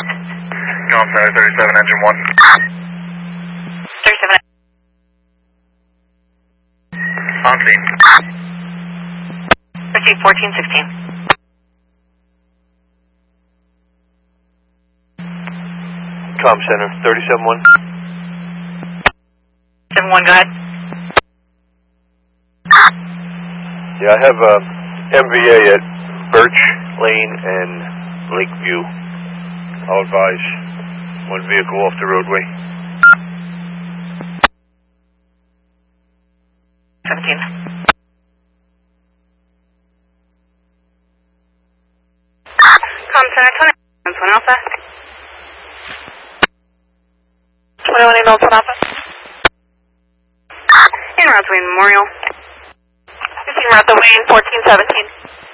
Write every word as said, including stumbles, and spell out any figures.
Com Center thirty-seven, engine one. thirty-seven. On scene. Proceed fourteen sixteen. Com Center thirty-seven one. seven one, go ahead. Yeah, I have a M V A at Birch Lane and Lakeview. I'll advise one vehicle off the roadway. seventeen. Com Center twenty, one Alpha. twenty-one eight one Alpha. En route to Wayne Memorial. Using route to Wayne fourteen seventeen.